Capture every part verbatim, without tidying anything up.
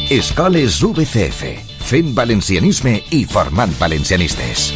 Escoles U B C F, fent valencianisme i formant valencianistes.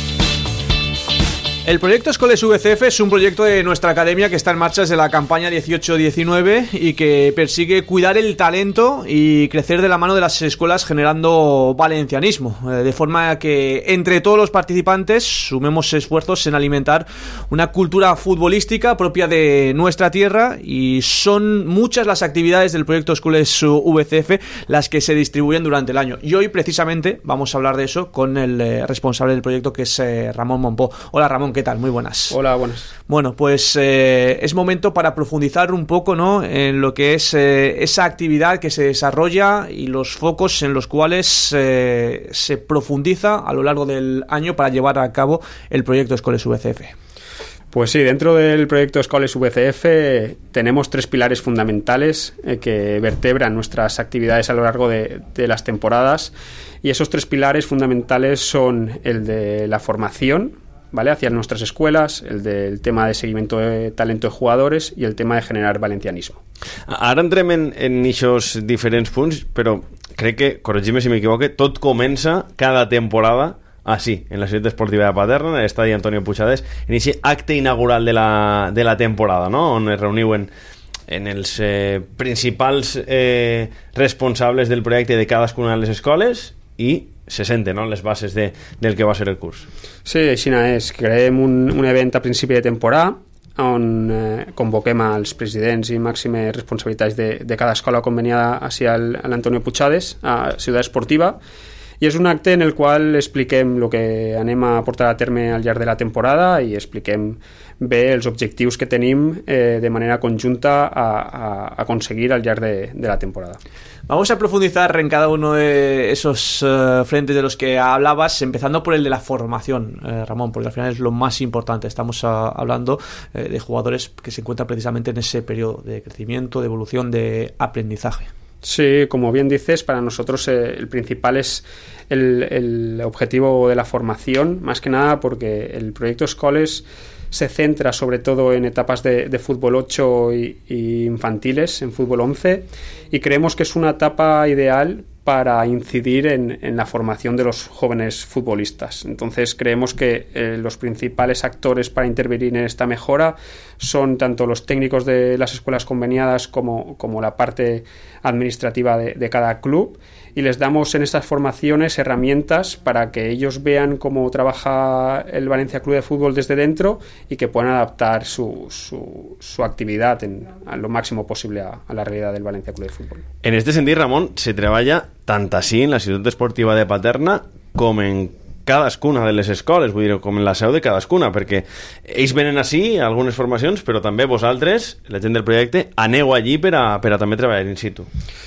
El proyecto Escoles U B C F es un proyecto de nuestra academia que está en marcha desde la campaña dieciocho diecinueve y que persigue cuidar el talento y crecer de la mano de las escuelas generando valencianismo, de forma que entre todos los participantes sumemos esfuerzos en alimentar una cultura futbolística propia de nuestra tierra, y son muchas las actividades del proyecto Escoles U B C F las que se distribuyen durante el año, y hoy precisamente vamos a hablar de eso con el eh, responsable del proyecto, que es eh, Ramón Monpó. Hola Ramón, ¿qué tal? Muy buenas. Hola, buenas. Bueno, pues eh, es momento para profundizar un poco, ¿no?, en lo que es eh, esa actividad que se desarrolla y los focos en los cuales eh, se profundiza a lo largo del año para llevar a cabo el proyecto Escoles U B C F. Pues sí, dentro del proyecto Escoles U B C F tenemos tres pilares fundamentales eh, que vertebran nuestras actividades a lo largo de, de las temporadas, y esos tres pilares fundamentales son el de la formación, ¿vale?, hacia nuestras escuelas, el del tema de seguimiento de talento de jugadores i el tema de generar valencianismo. Ara entrem en, en aquests diferents punts, però crec que, corregim-me si m'equivoque, tot comença cada temporada així, en la ciutat esportiva de Paterna, en l'estadi Antonio Puigades, en aquest acte inaugural de la, de la temporada, no?, on es reuniuen en els eh, principals eh, responsables del projecte de cadascuna de les escoles i se senten, no?, les bases de, del que va ser el curs. Sí, així és. Creem un, un event a principi de temporada on eh, convoquem als presidents i màximes responsabilitats de, de cada escola conveniada hacia el, a l'Antonio Puigades, a Ciutat Esportiva, i és un acte en el qual expliquem el que anem a portar a terme al llarg de la temporada i expliquem bé els objectius que tenim eh, de manera conjunta a, a, a aconseguir al llarg de, de la temporada. Vamos a profundizar en cada uno de esos uh, frentes de los que hablabas, empezando por el de la formación, eh, Ramón, porque al final es lo más importante. Estamos uh, hablando eh, de jugadores que se encuentran precisamente en ese periodo de crecimiento, de evolución, de aprendizaje. Sí, como bien dices, para nosotros eh, el principal es el, el objetivo de la formación, más que nada porque el proyecto Escoles se centra sobre todo en etapas de, de fútbol ocho y, y infantiles, en fútbol once, y creemos que es una etapa ideal para incidir en, en la formación de los jóvenes futbolistas. Entonces creemos que eh, los principales actores para intervenir en esta mejora son tanto los técnicos de las escuelas conveniadas como, como la parte administrativa de, de cada club, y les damos en estas formaciones herramientas para que ellos vean cómo trabaja el Valencia Club de Fútbol desde dentro y que puedan adaptar su, su, su actividad en, a lo máximo posible a, a la realidad del Valencia Club de Fútbol. En este sentit, Ramon, se treballa tant així en la ciutat esportiva de Paterna com en cadascuna de les escoles, vull dir, com en la seu de cadascuna, perquè ells venen així a algunes formacions, però també vosaltres, la gent del projecte, aneu allí per a, per a també treballar in situ.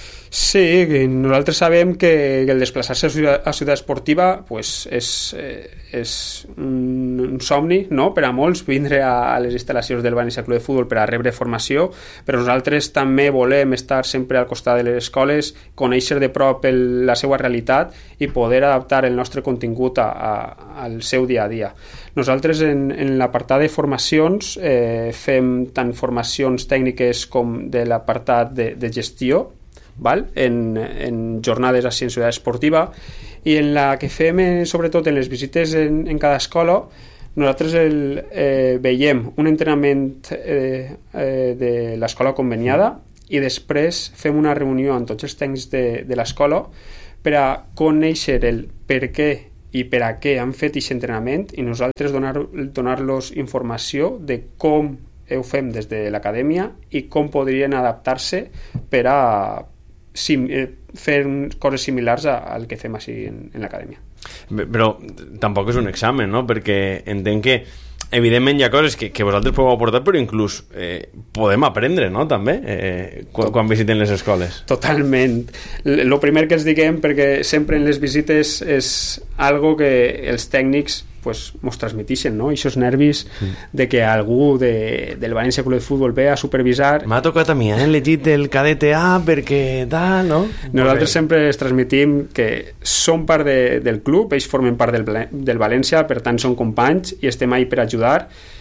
Sí, nosaltres sabem que el desplaçar-se a ciutat, a ciutat esportiva pues, és, eh, és un, un somni, no?, per a molts, vindre a, a les instal·lacions del València Club de Futbol per a rebre formació, però nosaltres també volem estar sempre al costat de les escoles, conèixer de prop el, la seva realitat i poder adaptar el nostre contingut a, a, al seu dia a dia. Nosaltres en, en l'apartat de formacions eh, fem tant formacions tècniques com de l'apartat de, de gestió, val? En, en jornades així en ciutat esportiva, i en la que fem eh, sobretot en les visites en, en cada escola, nosaltres el, eh, veiem un entrenament eh, eh, de l'escola conveniada i després fem una reunió amb tots els tècnics de, de l'escola per a conèixer el per què i per a què han fet aquest entrenament i nosaltres donar, donar-los informació de com ho fem des de l'acadèmia i com podrien adaptar-se per a sim, eh, fer coses similars a, al que fem així en, en l'acadèmia. Però tampoc és un examen, no?, perquè entenc que evidentment hi ha coses que, que vosaltres podeu aportar, però inclús eh, podem aprendre, no?, també, eh, quan, quan visiten les escoles. Totalment. El primer que els diguem, perquè sempre en les visites és algo que els tècnics pues, mos transmitixen, no?, aquests nervis mm. de que algú de, del València Club de Futbol ve a supervisar. M'ha tocat a mi, eh? He llegit el cadete A perquè tal, no? Nosaltres sempre es transmitim que som part de, del club, ells formen part del, del València, per tant són companys i estem ahí per ajudar,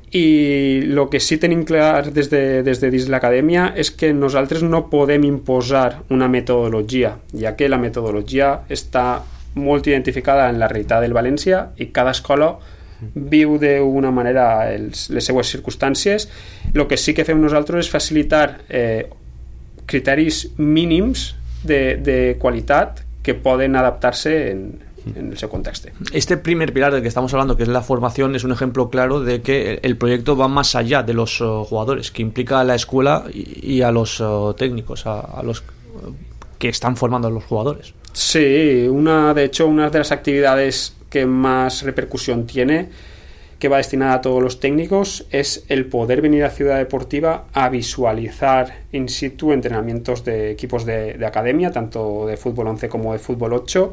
i el que sí tenim clar des de, des de dins l'acadèmia és que nosaltres no podem imposar una metodologia, ja que la metodologia està molt identificada en la realitat del València i cada escola viu d'una manera els, les seues circumstàncies. El que sí que fem nosaltres és facilitar eh, criteris mínims de, de qualitat que poden adaptar-se en, en el seu context. Este primer pilar del que estamos hablando, que es la formación, es un ejemplo claro de que el proyecto va más allá de los uh, jugadores, que implica a la escuela y, y a los uh, técnicos, a, a los uh, que están formando a los jugadores. Sí, una, de hecho, una de las actividades que más repercusión tiene, que va destinada a todos los técnicos, es el poder venir a Ciudad Deportiva a visualizar in situ entrenamientos de equipos de, de academia, tanto de fútbol once como de fútbol ocho,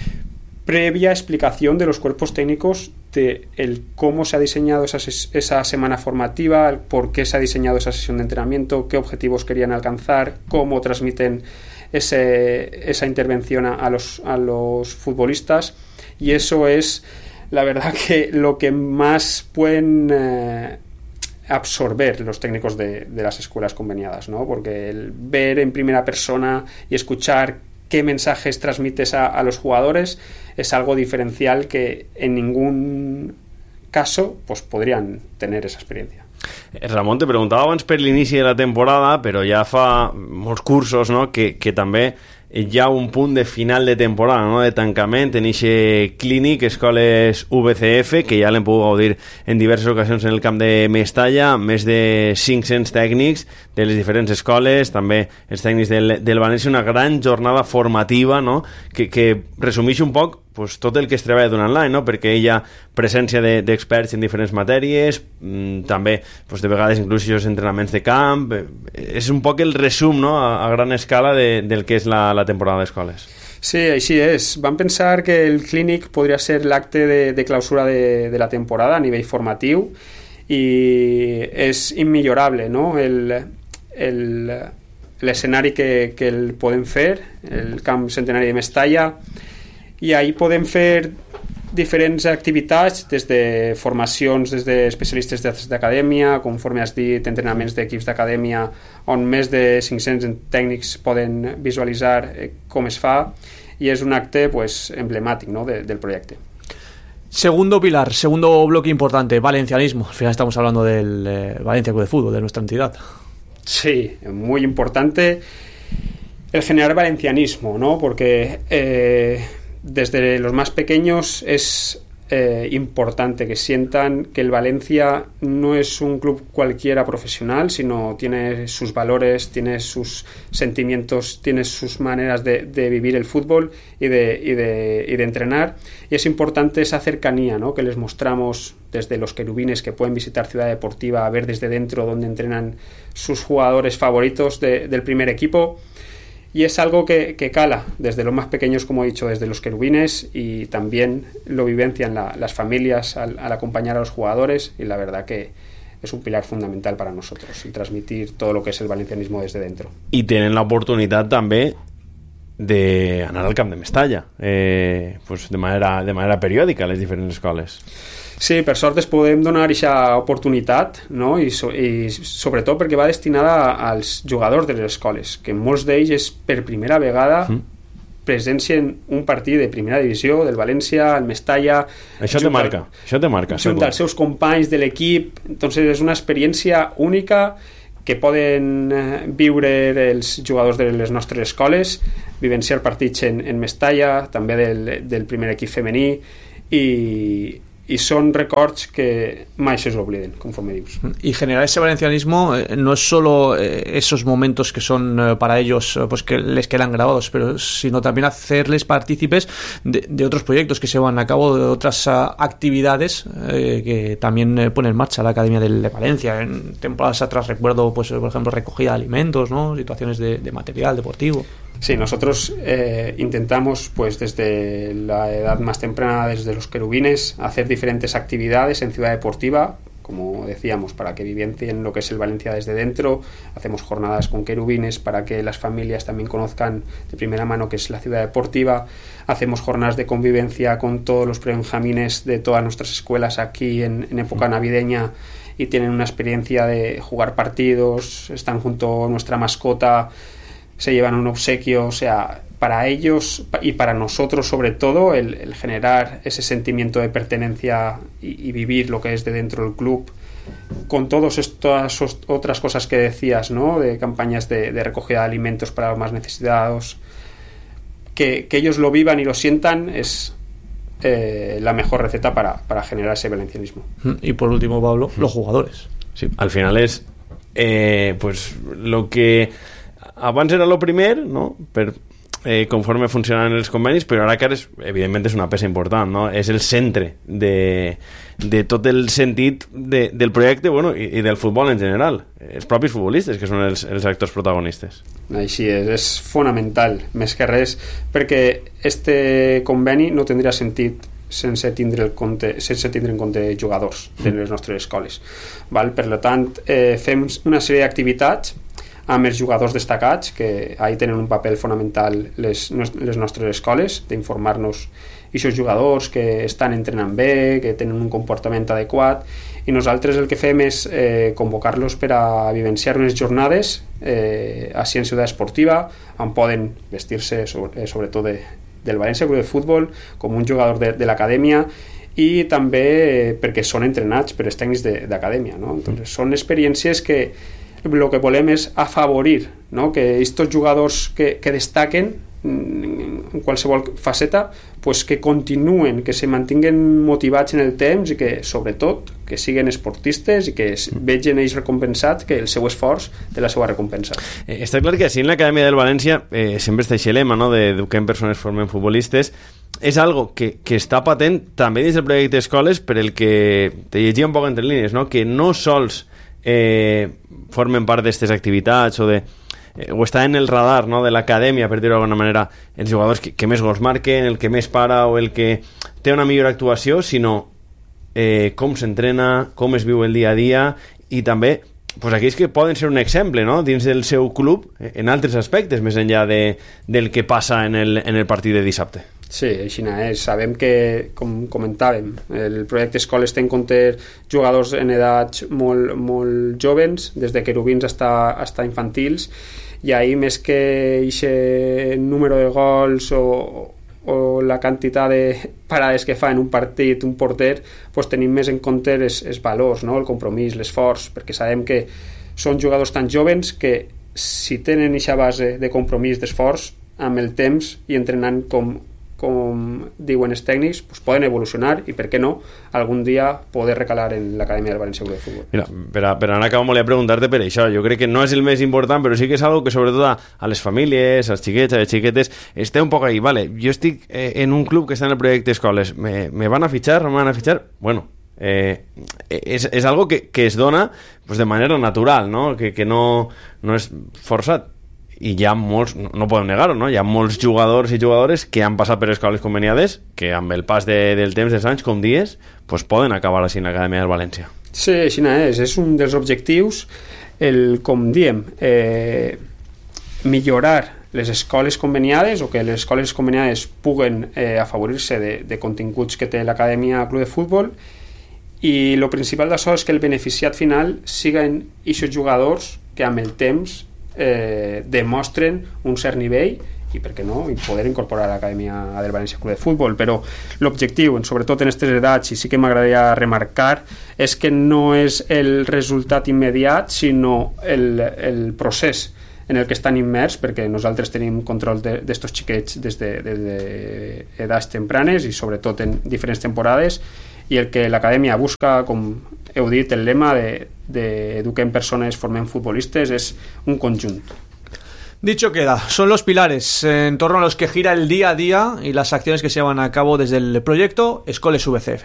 previa explicación de los cuerpos técnicos de el cómo se ha diseñado esa, esa semana formativa, el por qué se ha diseñado esa sesión de entrenamiento, qué objetivos querían alcanzar, cómo transmiten ese, esa intervención a, a, los, a los futbolistas, y eso es la verdad que lo que más pueden eh, absorber los técnicos de, de las escuelas conveniadas, ¿no? Porque el ver en primera persona y escuchar qué mensajes transmites a, a los jugadores es algo diferencial que en ningún caso pues podrían tener esa experiencia. Ramon, te preguntava abans per l'inici de la temporada, però ja fa molts cursos, no?, que, que també hi ha un punt de final de temporada, no?, de tancament en eixe clínic Escoles V C F, que ja l'hem pogut gaudir en diverses ocasions en el camp de Mestalla, més de cinc-cents tècnics de les diferents escoles, també els tècnics del, del València, una gran jornada formativa, no?, que, que resumeix un poc pues, tot el que es treballa durant l'any, no?, perquè hi ha presència d'experts de, en diferents matèries, mmm, també pues, de vegades inclús els entrenaments de camp, eh, és un poc el resum, no?, a, a gran escala de, del que és la, la temporada d'escoles. Sí, així és. Vam pensar que el clínic podria ser l'acte de, de clausura de, de la temporada a nivell formatiu i és immillorable, no?, el, el, l'escenari que, que el podem fer, el camp centenari de Mestalla, i ahí podem fer diferents activitats, des de formacions des d'especialistes d'acadèmia, conforme has dit, entrenaments d'equips d'acadèmia on més de cinc-cents tècnics poden visualitzar com es fa, i és un acte pues, emblemàtic, ¿no?, de, del proyecto. Segundo pilar, segundo bloque importante, valencianismo. Al final estamos hablando del eh, Valencia Club de Fútbol, de nuestra entidad. Sí, muy importante el generar valencianismo, ¿no?, porque eh, desde los más pequeños es eh, importante que sientan que el Valencia no es un club cualquiera profesional, sino tiene sus valores, tiene sus sentimientos, tiene sus maneras de, de vivir el fútbol y de, y, de, y de entrenar, y es importante esa cercanía, ¿no?, que les mostramos desde los querubines, que pueden visitar Ciudad Deportiva, a ver desde dentro donde entrenan sus jugadores favoritos de, del primer equipo. Y es algo que, que cala desde los más pequeños, como he dicho, desde los querubines, y también lo vivencian la, las familias al, al acompañar a los jugadores, y la verdad que es un pilar fundamental para nosotros, y transmitir todo lo que es el valencianismo desde dentro. Y tienen la oportunidad también de anar al camp de Mestalla, eh, pues de manera, de manera periòdica a les diferents escoles. Sí, per sort es podem donar aquesta oportunitat, no? I, so, i sobretot perquè va destinada als jugadors de les escoles, que molts d'ells és per primera vegada mm. presència en un partit de primera divisió del València, el Mestalla. Això te marca, això te marca. Junt als seus companys de l'equip, entonces és una experiència única que poden viure els jugadors de les nostres escoles, vivenciar partits en, en Mestalla, també del, del primer equip femení, i y son records que más se olviden, conforme dius. Y generar ese valencianismo eh, no es solo eh, esos momentos que son eh, para ellos eh, pues que les quedan grabados, pero sino también hacerles partícipes de, de otros proyectos que se van a cabo, de otras uh, actividades eh, que también eh, pone en marcha la Academia de Valencia. En temporadas atrás recuerdo, pues por ejemplo, recogida de alimentos, ¿no?, situaciones de, de material deportivo. Sí, nosotros eh, intentamos, pues desde la edad más temprana, desde los querubines, hacer diferentes actividades en Ciudad Deportiva, como decíamos, para que vivencien lo que es el Valencia desde dentro. Hacemos jornadas con querubines para que las familias también conozcan de primera mano qué es la Ciudad Deportiva. Hacemos jornadas de convivencia con todos los prebenjamines de todas nuestras escuelas aquí en, en época navideña, y tienen una experiencia de jugar partidos, están junto a nuestra mascota, se llevan un obsequio, o sea, para ellos y para nosotros sobre todo, el, el generar ese sentimiento de pertenencia y, y vivir lo que es de dentro del club, con todas estas otras cosas que decías, ¿no? De campañas de, de recogida de alimentos para los más necesitados, que, que ellos lo vivan y lo sientan, es eh, la mejor receta para, para generar ese valencianismo. Y por último, Pablo, los jugadores. Sí, al final és eh, pues, lo que abans era lo primer, no? Per, eh, conforme funcionaven els convenis, però ara que és, evidentment és una peça important, no? És el centre de, de tot el sentit de, del projecte, bueno, i, i del futbol en general, els propis futbolistes que són els, els actors protagonistes. Així és, és fonamental, més que res, perquè este conveni no tindria sentit sense tindre, el compte, sense tindre en compte jugadors de les nostres escoles, val? Per tant, eh, fem una sèrie d'activitats amb els jugadors destacats, que ahí tenen un paper fonamental les, les nostres escoles, d'informar-nos aquests jugadors que estan entrenant bé, que tenen un comportament adequat, i nosaltres el que fem és eh, convocar-los per a vivenciar unes jornades eh, a Ciutat Esportiva, on poden vestir-se sobre, sobretot de, del València Club de Futbol com un jugador de, de l'acadèmia, i també eh, perquè són entrenats per els tècnics d'acadèmia, no? Entonces, són experiències que el que volem és afavorir, no? Que aquests jugadors que, que destaquen en qualsevol faceta, pues que continuen, que se mantinguen motivats en el temps i que, sobretot, que siguin esportistes i que vegin ells recompensats, que el seu esforç té la seva recompensa. Eh, està clar que així en l'Acadèmia del València eh, sempre està aquest lema, no?, d'eduquem persones, formem futbolistes. És algo que, que està patent també dins del projecte d'escoles, per el que te llegia un poc entre línies, no?, que no sols eh, formen part d'aquestes activitats o de eh, o està en el radar, no?, de l'acadèmia, per dir-ho d'alguna manera, els jugadors que, que més gols marquen, el que més para o el que té una millor actuació, sinó eh, com s'entrena, com es viu el dia a dia, i també pues, aquells que poden ser un exemple, no?, dins del seu club en altres aspectes, més enllà de, del que passa en el, en el partit de dissabte. Sí, així és. Sabem que, com comentàvem, el projecte Escoles té en compte jugadors en edats molt, molt joves, des de querubins fins a infantils, i ahir més que aquest número de gols o, o la quantitat de parades que fa en un partit un porter, pues tenim més en compte els, els valors, no? El compromís, l'esforç, perquè sabem que són jugadors tan joves que si tenen aquesta base de compromís, d'esforç, amb el temps i entrenant com com diuen els tècnics, pues poden evolucionar i, per què no, algun dia poder recalar en l'Acadèmia del València Club de Futbol. Mira, per, a, per anar acabant volia preguntar-te per això. Jo crec que no és el més important, però sí que és algo que sobretot a, a les famílies, als xiquets, a les xiquetes, esté un poc ahí. Vale, jo estic eh, en un club que està en el projecte Escoles. Me, me van a fitxar? No me van a fitxar? Bueno, eh, és, és algo que, que es dona pues, de manera natural, no? Que, que no, no és forçat. I hi ha molts, no podem negar-ho, no? Hi ha molts jugadors i jugadores que han passat per escoles conveniades que amb el pas de, del temps dels anys, com dies, pues poden acabar així en l'Acadèmia del València. Sí, així és, és un dels objectius, el, com diem, eh, millorar les escoles conveniades o que les escoles conveniades puguen eh, afavorir-se de, de continguts que té l'Acadèmia Club de Futbol, i el principal d'això és que el beneficiat final siguin aquests jugadors que amb el temps Eh, demostren un cert nivell i, per què no, i poder incorporar a l'Acadèmia del València Club de Futbol. Però l'objectiu, sobretot en aquestes edats, i sí que m'agradaria remarcar, és que no és el resultat immediat, sinó el, el procés en el que estan immers, perquè nosaltres tenim control d'estos xiquets des de, de, de edats tempranes i sobretot en diferents temporades, i el que l'Acadèmia busca, com heu dit, el lema de, de eduquem persones, formem futbolistes, és un conjunt. Dicho queda, son los pilares en torno a los que gira el día a día y las acciones que se llevan a cabo desde el proyecto Escoles V C F.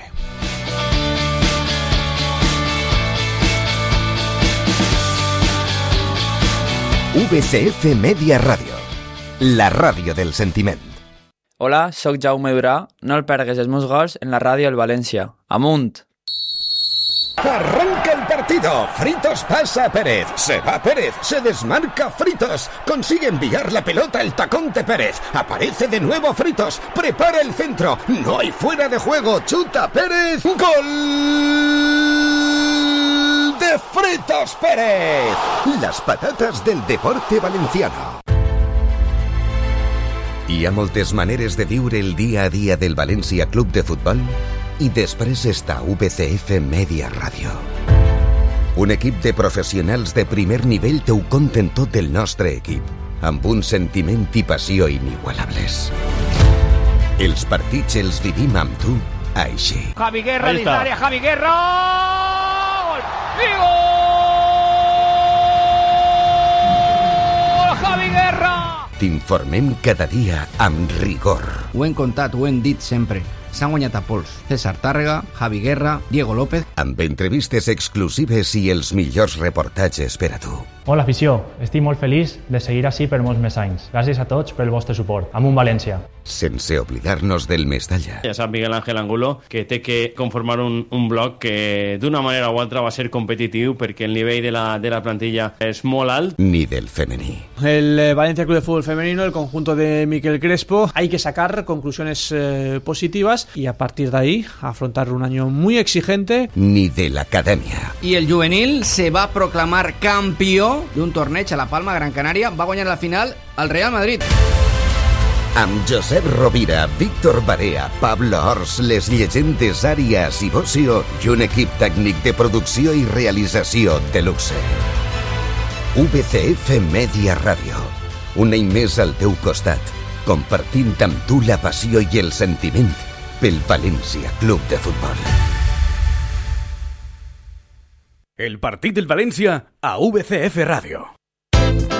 V C F Media Ràdio, la ràdio del sentiment. Hola, soc Jaume Durà. No el pergues els meus gols en la ràdio del València. Amunt! Arranca el partido, Fritos pasa a Pérez, se va Pérez, se desmarca Fritos, consigue enviar la pelota al tacón de Pérez, aparece de nuevo Fritos, prepara el centro, no hay fuera de juego, chuta Pérez, ¡gol! Fritos Pérez, las patatas del deporte valenciano. Hi ha moltes maneres de viure el dia a dia del València Club de Futbol i després està U B C F Media Ràdio. Un equip de professionals de primer nivell t'ho conten tot el nostre equip, amb un sentiment i passió inigualables. Els partits els vivim amb tu així. Javi Guerra dins l'àrea, Javi Guerra! Gol! I gol! Javi Guerra! T'informem cada dia amb rigor. Ho hem contat, ho hem dit sempre. S'han guanyat a pols. César Tàrrega, Javi Guerra, Diego López... Amb entrevistes exclusives i els millors reportatges per a tu. Hola, afició. Estic molt feliç de seguir així per molts més anys. Gràcies a tots pel vostre suport. Amunt València. Sense oblidar-nos del Mestalla. Ja sap Miguel Ángel Angulo que té que conformar un, un bloc que d'una manera o altra va ser competitiu perquè el nivell de la, de la plantilla és molt alt. Ni del femení. El eh, Valencia Club de Fútbol Femenino, el conjunto de Miquel Crespo, hay que sacar conclusiones eh, positivas y a partir de ahí afrontar un año muy exigente. Ni de l'acadèmia. I el juvenil se va proclamar campió d'un torneig a la Palma, Gran Canària. Va guanyar la final al Real Madrid. Amb Josep Rovira, Víctor Barea, Pablo Ors, les llegendes Àrias i Bocio i un equip tècnic de producció i realització de luxe. U B C F Media Ràdio. Un any més al teu costat, compartint amb tu la passió i el sentiment pel València Club de Futbol. El partit del València a U B C F Ràdio.